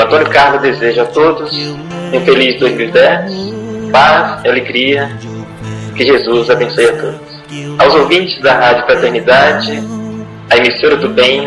Antônio Carlos deseja a todos um feliz 2010, paz e alegria, que Jesus abençoe a todos. Aos ouvintes da Rádio Fraternidade, a emissora do bem,